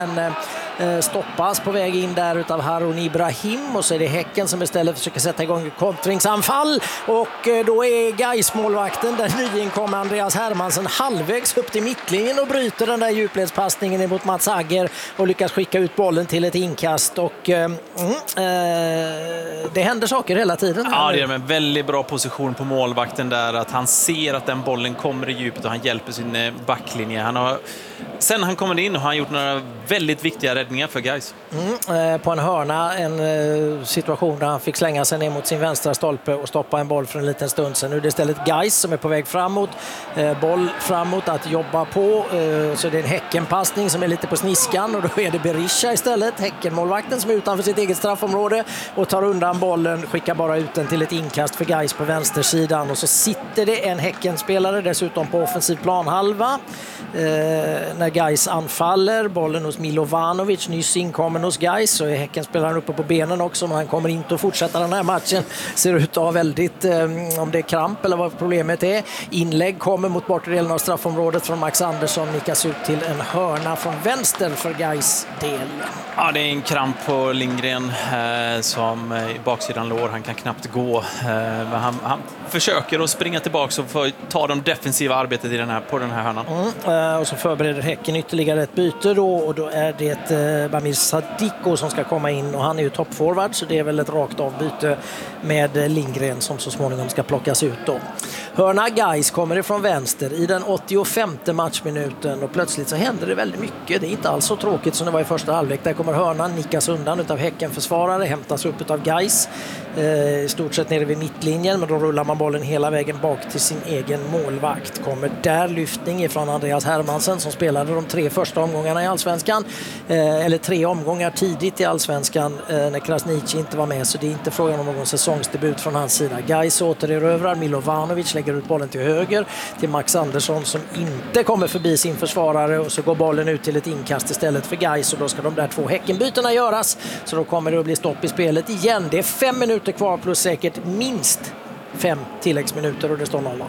Stoppas på väg in där utav Harun Ibrahim och så är det Häcken som istället försöker sätta igång ett kontringsanfall och då är Gais målvakten där nyinkommer Andreas Hermansen halvvägs upp till mittlinjen och bryter den där djupledspassningen emot Mats Agger och lyckas skicka ut bollen till ett inkast och det händer saker hela tiden. Ja, det är en väldigt bra position på målvakten där, att han ser att den bollen kommer i djupet och han hjälper sin backlinje. Sen han kommer in och han gjort några väldigt viktiga räddningar för Gais. På en hörna, en situation där han fick slänga sig ner mot sin vänstra stolpe och stoppa en boll för en liten stund sedan. Nu är det istället Gais som är på väg framåt, boll framåt att jobba på, så det är en Häckenpassning som är lite på sniskan och då är det Berisha istället, Häckenmålvakten som är utanför sitt eget straffområde och tar undan bollen, skickar bara ut den till ett inkast för Gais på vänstersidan och så sitter det en Häckenspelare dessutom på offensiv planhalva när Gais anfaller, bollen hos Milovanovic, nyss inkommen hos Gais, så är Häckenspelaren uppe på benen också, men han kommer inte att fortsätta den här matchen, ser ut att ha väldigt, om det är kramp eller vad problemet är. Inlägg kommer mot bortre delen av straffområdet från Max Andersson, nickas ut till en hörna från vänster för Gais del. Ja, det är en kramp på Lindgren som i baksidan lår, han kan knappt gå, men han försöker att springa tillbaka och få ta de defensiva arbetet på den här hörnan. Och så förbereder Häcken ytterligare ett byte då, och då är det Bamir Sadiko som ska komma in och han är ju toppforward, så det är väl ett rakt avbyte med Lindgren som så småningom ska plockas ut då. Hörna Gais kommer ifrån vänster i den 85:e matchminuten och plötsligt så händer det väldigt mycket. Det är inte alls så tråkigt som det var i första halvlek. Där kommer hörnan, nickas undan utav Häckenförsvarare, hämtas upp utav Gais i stort sett nere vid mittlinjen, men då rullar man bollen hela vägen bak till sin egen målvakt. Kommer där lyftning ifrån Andreas Hermansen som spelade de 3 första omgångarna i Allsvenskan, eller 3 omgångar tidigt i Allsvenskan när Krasniqi inte var med, så det är inte frågan om någon säsongsdebut från hans sida. Gais återerövrar, Milovanovic lägger ut bollen till höger till Max Andersson som inte kommer förbi sin försvarare och så går bollen ut till ett inkast istället för Gais och då ska de där 2 Häckenbytena göras, så då kommer det att bli stopp i spelet igen. Det är 5 minuter kvar plus säkert minst 5 tilläggsminuter och det står 0.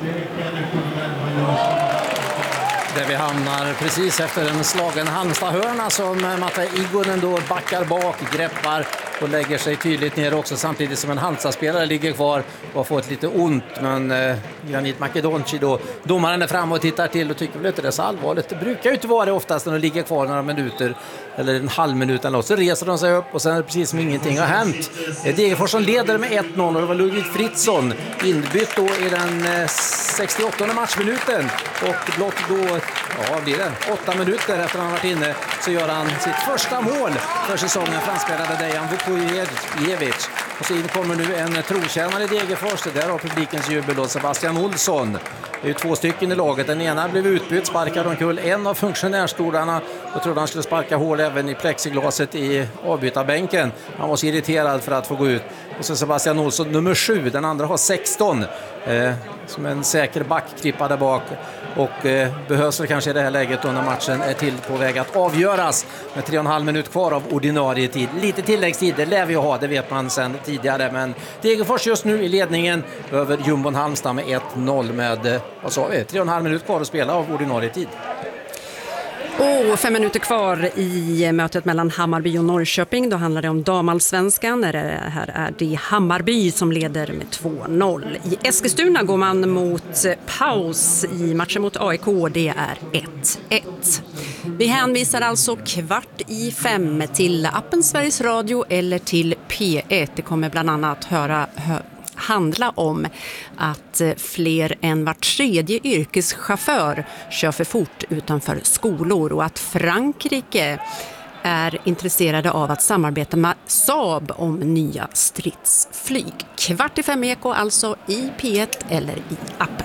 Där vi hamnar precis efter en slagen Halmstad-hörna som Matta Igonen då backar bak, greppar och lägger sig tydligt ner också, samtidigt som en Halmstad-spelare ligger kvar och har fått lite ont, men Granit Makedonci då, domaren är fram och tittar till och tycker väl inte det är så allvarligt. Det brukar ju inte vara det oftast när de ligger kvar några minuter eller en halv minut eller något, så reser de sig upp och sen är det precis som ingenting har hänt. Degerfors som leder med 1-0 och det var Ludvig Fritzson inbytt då i den 68:e matchminuten och blott då, blir det 8 minuter efter han varit inne så gör han sitt första mål för säsongen, franskspelade Dejan Vukojevic. Och så kommer nu en trotjänare i Degerfors, där har publikens jubel och Sebastian Olsson. Det är ju 2 stycken i laget. Den ena blev utbytt, sparkade omkull en av funktionärstolarna och trodde han skulle sparka hål även i plexiglaset i avbytarbänken. Han var så irriterad för att få gå ut. Och så Sebastian Olsson nummer 7, den andra har 16. Som en säker backkrippa där bak. Och behövs väl kanske i det här läget då när matchen är till på väg att avgöras med 3,5 minut kvar av ordinarie tid. Lite tilläggstid, det lär vi ha, det vet man sedan tidigare. Men Degerfors just nu i ledningen över Jumbon Halmstad med 1-0 med 3,5 minut kvar att spela av ordinarie tid. 5 minuter kvar i mötet mellan Hammarby och Norrköping. Då handlar det om damallsvenskan. Här är det Hammarby som leder med 2-0. I Eskilstuna går man mot paus i matchen mot AIK. Det är 1-1. Vi hänvisar alltså 4:45 till appen Sveriges Radio eller till P1. Det kommer bland annat handla om att fler än var 3:e yrkeschaufför kör för fort utanför skolor och att Frankrike är intresserade av att samarbeta med Saab om nya stridsflyg. 4:45 Eko alltså i P1 eller i appen.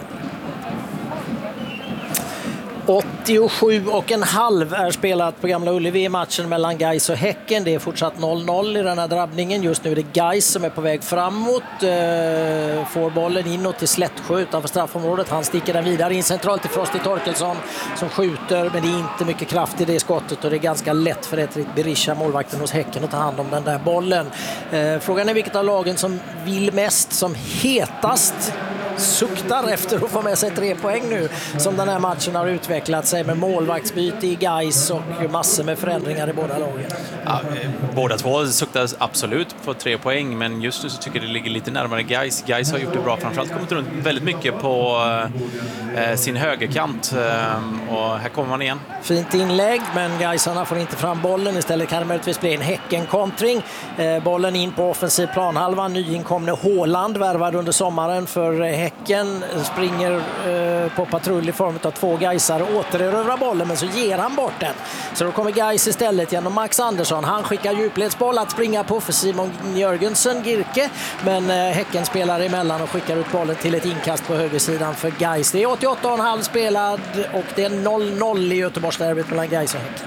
87,5 är spelat på Gamla Ullevi i matchen mellan Gais och Häcken. Det är fortsatt 0-0 i den här drabbningen. Just nu är det Gais som är på väg framåt. Får bollen inåt till Slättsjö utanför straffområdet. Han sticker den vidare in centralt till Frosty Torkelsson som skjuter, men det är inte mycket kraft i det skottet och det är ganska lätt för Etrit Berisha, målvakten hos Häcken, att ta hand om den där bollen. Frågan är vilket av lagen som vill mest, som hetast suktar efter att få med sig 3 poäng nu som den här matchen har utvecklat sig med målvaktsbyte i Gais och massor med förändringar i båda lagen. Ja, båda två suktar absolut på 3 poäng, men just nu så tycker jag det ligger lite närmare Gais. Gais har gjort det bra, framförallt kommit runt väldigt mycket på sin högerkant och här kommer man igen. Fint inlägg, men Gaisarna får inte fram bollen. Istället kan det möjligtvis bli en Häcken-kontring. Bollen in på offensiv planhalva. Nyinkomne Håland, värvad under sommaren för Häcken, springer på patrull i form av 2 Gaisare, återerövrar bollen, men så ger han bort den. Så då kommer Gais istället genom Max Andersson. Han skickar djupledsboll att springa på för Simon Jörgensen Girke, men Häcken spelar emellan och skickar ut bollen till ett inkast på högersidan för Gais. Det är 88,5 spelad och det är 0-0 i Göteborgsderbyt mellan Gais och Häcken.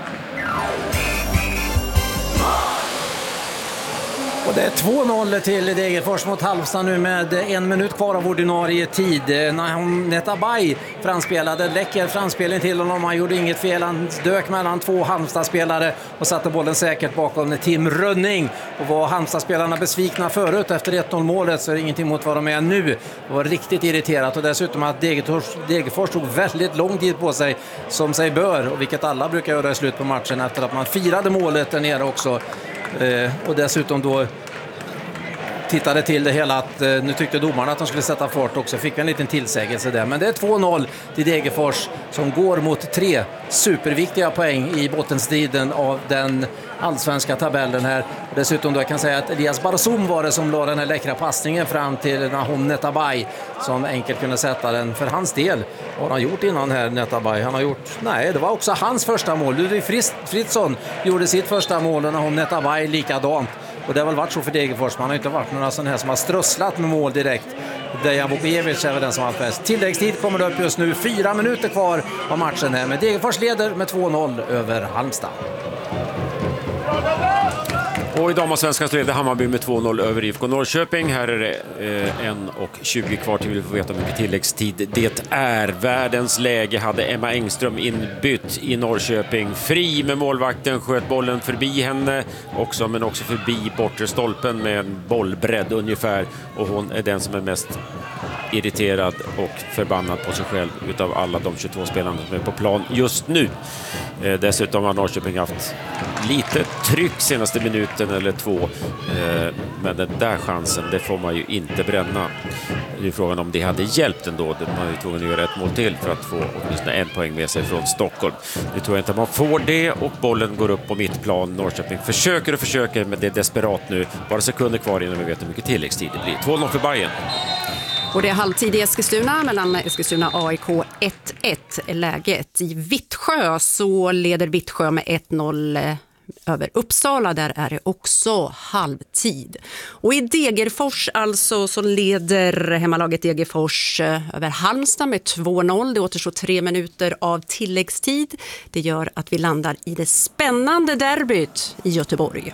Och det är 2-0 till Degerfors mot Halmstad nu med 1 minut kvar av ordinarie tid. Nahom Netabay framspelade, läcker framspelning till honom. Han gjorde inget fel, han dök mellan 2 Halmstad-spelare och satte bollen säkert bakom Tim Rönning. Och var Halmstad-spelarna besvikna förut efter 1-0-målet så är det ingenting mot vad de är nu. Det var riktigt irriterat, och dessutom att Degerfors tog väldigt lång tid på sig som sig bör, och vilket alla brukar göra i slut på matchen efter att man firade målet där nere också. Och dessutom då tittade till det hela att nu tyckte domarna att de skulle sätta fart också. Fick en liten tillsägelse där. Men det är 2-0 till Degerfors som går mot 3 superviktiga poäng i bottenstriden av den allsvenska tabellen här. Dessutom då jag kan säga att Elias Barzoum var det som la den här läckra passningen fram till Nahom Netabay som enkelt kunde sätta den för hans del. Vad har han gjort innan här, Netabay? Han har gjort, nej, det var också hans första mål. Ludvig Fritzson gjorde sitt första mål och Nahom Netabay likadant. Och det har väl varit så för Degerfors. Man har inte varit några sådana här som har strösslat med mål direkt. Dejan Vukojevic är väl den som har haft bäst. Tilläggstid kommer det upp just nu. 4 minuter kvar av matchen här. Men Degerfors leder med 2-0 över Halmstad. Och i damallsvenskan så leder Hammarby med 2-0 över IFK Norrköping. Här är det 1:20 kvar till vi får veta hur mycket tilläggstid det är. Världens läge hade Emma Engström inbytt i Norrköping. Fri med målvakten, sköt bollen förbi henne också, men också förbi bortre stolpen med en bollbredd ungefär. Och hon är den som är mest irriterad och förbannad på sig själv utav alla de 22 spelarna som är på plan just nu. Dessutom har Norrköping haft lite tryck senaste minuten eller 2, men den där chansen, det får man ju inte bränna. Det är frågan om det hade hjälpt ändå. Man är ju tvungen att göra ett mål till för att få åtminstone 1 poäng med sig från Stockholm. Nu tror jag inte att man får det, och bollen går upp på mittplan. Norrköping försöker, men det är desperat nu. Bara sekunder kvar innan vi vet hur mycket tilläggstid det blir. 2-0 för Bayern. Och det är halvtid i Eskilstuna mellan Eskilstuna AIK 1-1. Läget i Vittsjö så leder Vittsjö med 1-0 över Uppsala. Där är det också halvtid. Och i Degerfors alltså så leder hemmalaget Degerfors över Halmstad med 2-0. Det återstår 3 minuter av tilläggstid. Det gör att vi landar i det spännande derbyt i Göteborg.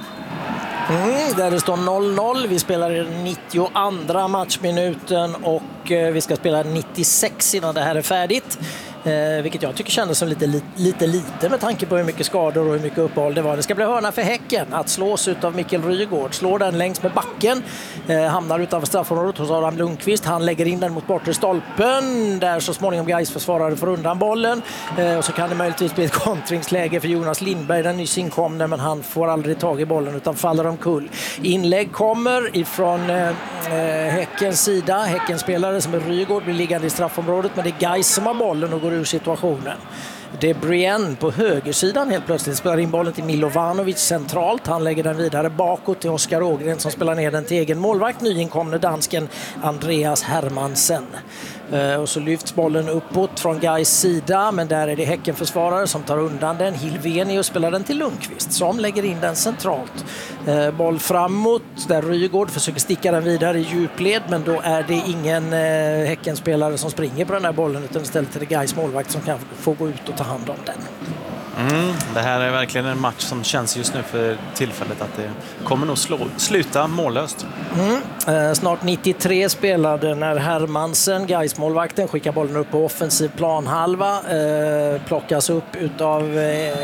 Där det står 0-0. Vi spelar i 92:a matchminuten och vi ska spela 96 innan det här är färdigt. Vilket jag tycker kändes som lite med tanke på hur mycket skador och hur mycket uppehåll det var. Det ska bli hörna för Häcken att slås av Mikkel Rygaard. Slår den längs med backen, hamnar utanför straffområdet hos Adam Lundqvist. Han lägger in den mot bortre stolpen där så småningom Gais försvarare får undan bollen. Och så kan det möjligtvis bli ett kontringsläge för Jonas Lindberg, den nyss inkomne, men han får aldrig tag i bollen utan faller omkull. Inlägg kommer ifrån Häckens sida. Häckens spelare som är Rygaard blir liggande i straffområdet, men det är Gais som har bollen och går ur situationen. Det är Brienne på högersidan helt plötsligt spelar in bollen till Milovanovic centralt. Han lägger den vidare bakåt till Oskar Ågren som spelar ner den till egen målvakt, nyinkomne dansken Andreas Hermansen. Och så lyfts bollen uppåt från Gais sida, men där är det Häckenförsvarare som tar undan den. Hilvenius spelar den till Lundqvist som lägger in den centralt. Boll framåt där Rygaard försöker sticka den vidare i djupled, men då är det ingen Häckenspelare som springer på den här bollen, utan istället är det Gais målvakt som kan få gå ut och ta hand om den. Det här är verkligen en match som känns just nu för tillfället att det kommer nog sluta mållöst. Snart 93 spelade när Hermansen, Gais målvakten, skickar bollen upp på offensiv planhalva. Plockas upp utav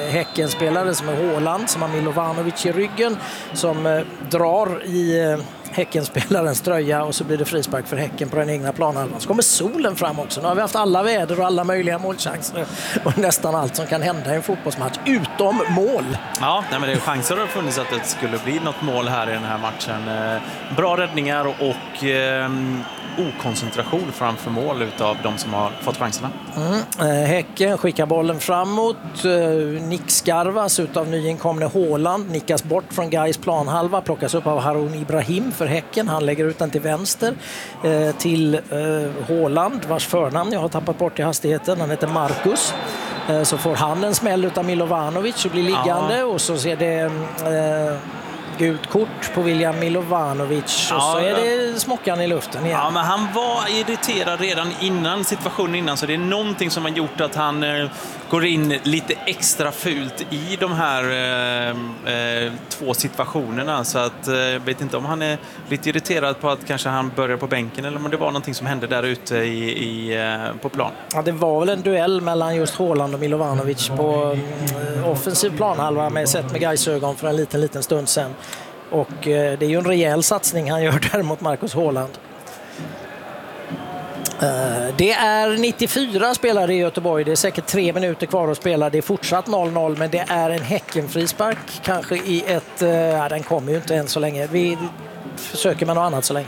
Häckenspelare som är Håland, som har Milovanovic i ryggen, som drar i Häckenspelarens tröja och så blir det frispark för Häcken på den egna planhalvan. Så kommer solen fram också. Nu har vi haft alla väder och alla möjliga målchanser och nästan allt som kan hända i en fotbollsmatch utom mål. Ja, nej, men det är chanser har funnits att det skulle bli något mål här i den här matchen. Bra räddningar och okoncentration framför mål utav de som har fått chanserna. Häcken skickar bollen framåt. Nickskarvas utav nyinkomne Håland. Nickas bort från Gais planhalva. Plockas upp av Harun Ibrahim för Häcken. Han lägger ut den till vänster till Håland, vars förnamn jag har tappat bort i hastigheten. Han heter Marcus. Så får han en smäll utav Milovanovic och blir liggande. Och så ser det gult kort på William Milovanovic och så är det smockan i luften igen. Ja, men han var irriterad redan innan situationen innan, så det är någonting som har gjort att han går in lite extra fult i de här två situationerna, så att jag vet inte om han är lite irriterad på att kanske han börjar på bänken eller om det var någonting som hände där ute på plan. Ja, det var väl en duell mellan just Håland och Milovanovic på offensiv planhalva med Gais ögon för en liten stund sedan. Och det är ju en rejäl satsning han gör där mot Marcus Håland. Det är 94 spelare i Göteborg. Det är säkert 3 minuter kvar att spela. Det är fortsatt 0-0, men det är en Häcken-frispark. Kanske i ett... den kommer ju inte än så länge. Vi försöker med något annat så länge.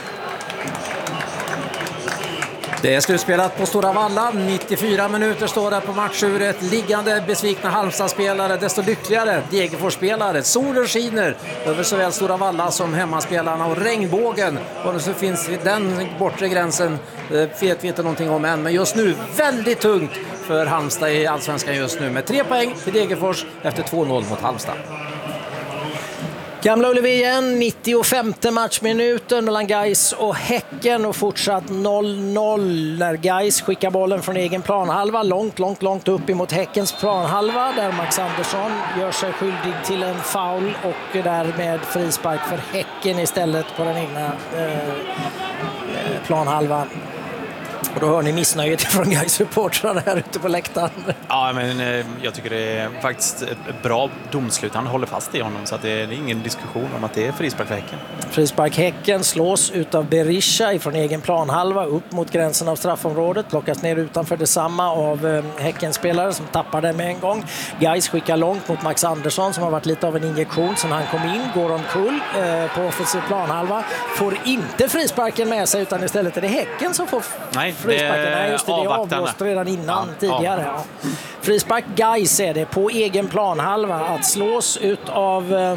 Det är slutspelat på Stora Valla. 94 minuter står det på matchuret. Liggande besvikna Halmstad-spelare, desto lyckligare Degerfors-spelare. Solen skiner över såväl Stora Valla som hemmaspelarna och regnbågen. Och så finns den bortre gränsen, vet vi inte någonting om än. Men just nu väldigt tungt för Halmstad i Allsvenskan just nu. Med 3 poäng till Degerfors efter 2-0 mot Halmstad. Gamla Ullevi igen, 95 matchminuten mellan Gais och Häcken och fortsatt 0-0 när Gais skickar bollen från egen planhalva långt upp emot Häckens planhalva där Max Andersson gör sig skyldig till en foul och därmed frispark för Häcken istället på den egna planhalvan. Och då hör ni missnöjet från Gais-supportrarna här ute på läktaren. Ja, men jag tycker det är faktiskt ett bra domslut. Han håller fast i honom, så att det är ingen diskussion om att det är frispark för Häcken. Frispark Häcken slås utav Berisha från egen planhalva upp mot gränsen av straffområdet. Plockas ner utanför detsamma av Häckenspelare som tappar den med en gång. Gais skickar långt mot Max Andersson som har varit lite av en injektion sen han kom in. Går omkull på offensiv planhalva. Får inte frisparken med sig utan istället är det Häcken som får frisparken. Nej, just det är avblåst redan innan tidigare. Ja. Frispark Gais är det på egen planhalva att slås ut av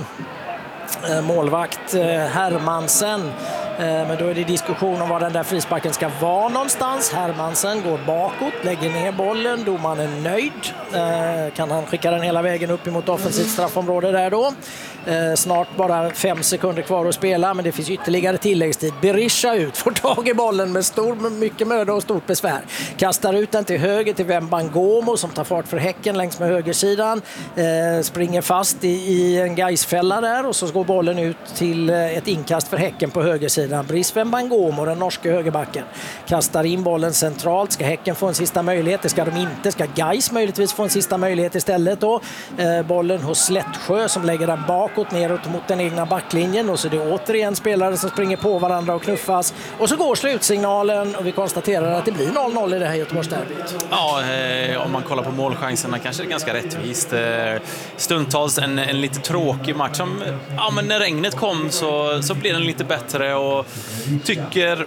målvakt Hermansen. Men då är det diskussion om var den där frisparken ska vara någonstans. Hermansen går bakåt, lägger ner bollen. Domaren är nöjd. Kan han skicka den hela vägen upp emot offensivt straffområde där då. Snart bara 5 sekunder kvar att spela, men det finns ytterligare tilläggstid. Berisha ut, får tag i bollen med mycket möda och stort besvär. Kastar ut den till höger till Wembangomo som tar fart för Häcken längs med högersidan. Springer fast i en Gaisfälla där och så går bollen ut till ett inkast för Häcken på högersidan. Brice Wembangomo, den norska högerbacken, kastar in bollen centralt. Ska Häcken få en sista möjlighet? Det ska de inte. Ska Gais möjligtvis få en sista möjlighet istället då? Bollen hos Slättsjö som lägger den bakåt neråt mot den egna backlinjen och så är det återigen spelare som springer på varandra och knuffas. Och så går slutsignalen och vi konstaterar att det blir 0-0 i det här Göteborgsderbyt. Ja, om man kollar på målchanserna kanske det är ganska rättvist. Stundtals en lite tråkig match som, men när regnet kom så blir den lite bättre och tycker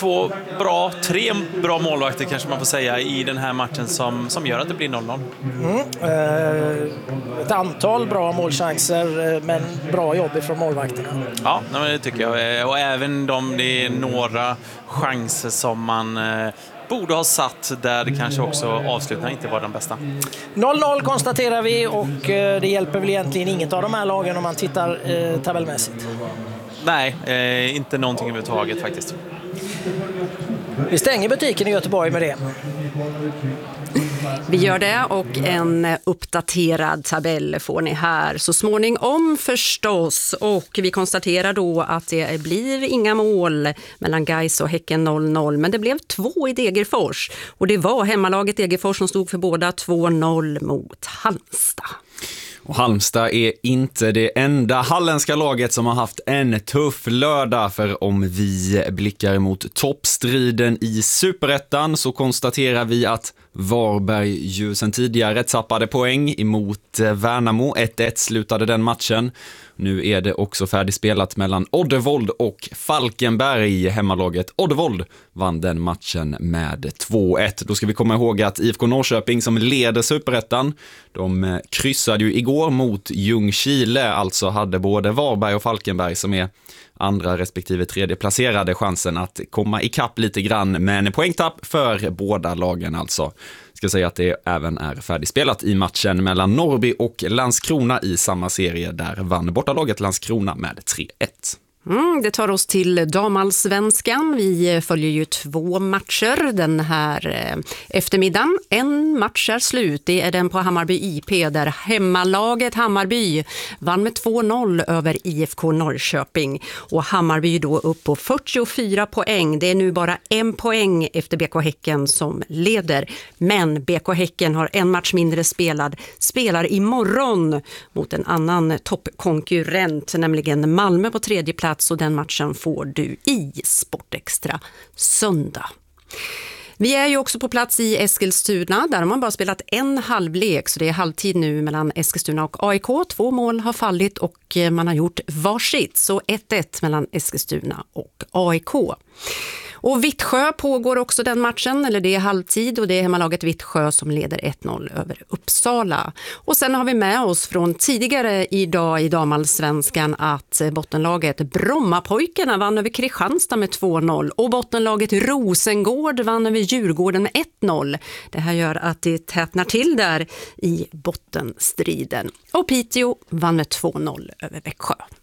3 bra målvakter kanske man får säga i den här matchen som gör att det blir 0-0. Ett antal bra målchanser men bra jobb ifrån målvakterna. Ja, men det tycker jag. Och även det är några chanser som man borde ha satt där kanske också avslutningen inte var den bästa. 0-0 konstaterar vi och det hjälper väl egentligen inget av de här lagen om man tittar tabellmässigt. Nej, inte någonting överhuvudtaget faktiskt. Vi stänger butiken i Göteborg med det. Vi gör det och en uppdaterad tabell får ni här så småningom förstås. Och vi konstaterar då att det blir inga mål mellan Gais och Häcken 0-0. Men det blev 2 i Degerfors. Och det var hemmalaget Degerfors som stod för båda 2-0 mot Halmstad. Och Halmstad är inte det enda halländska laget som har haft en tuff lördag, för om vi blickar mot toppstriden i Superettan så konstaterar vi att Varberg ju sen tidigare tappade poäng emot Värnamo. 1-1 slutade den matchen. Nu är det också färdigspelat mellan Oddevold och Falkenberg. Hemmalaget Oddevold vann den matchen med 2-1. Då ska vi komma ihåg att IFK Norrköping som leder Superettan, de kryssade ju igår mot Ljungskile. Alltså hade både Varberg och Falkenberg, som är andra respektive tredje placerade, chansen att komma ikapp lite grann, men poängtapp för båda lagen alltså. Ska säga att det även är färdigspelat i matchen mellan Norrby och Landskrona i samma serie. Där vann bortalaget Landskrona med 3-1. Det tar oss till damallsvenskan. Vi följer ju 2 matcher den här eftermiddagen. En match är slut. Det är den på Hammarby IP där hemmalaget Hammarby vann med 2-0 över IFK Norrköping. Och Hammarby då upp på 44 poäng. Det är nu bara 1 poäng efter BK Häcken som leder. Men BK Häcken har en match mindre spelad. Spelar imorgon mot en annan toppkonkurrent, nämligen Malmö på 3:e plats. Och den matchen får du i Sportextra söndag. Vi är ju också på plats i Eskilstuna. Där har man bara spelat en halvlek, så det är halvtid nu mellan Eskilstuna och AIK. 2 mål har fallit och man har gjort varsitt. Så 1-1 mellan Eskilstuna och AIK. Och Vittsjö pågår också den matchen, eller det är halvtid, och det är hemmalaget Vittsjö som leder 1-0 över Uppsala. Och sen har vi med oss från tidigare idag i damallsvenskan att bottenlaget Brommapojkarna vann över Kristianstad med 2-0 och bottenlaget Rosengård vann över Djurgården med 1-0. Det här gör att det tätnar till där i bottenstriden. Och Piteå vann med 2-0 över Växjö.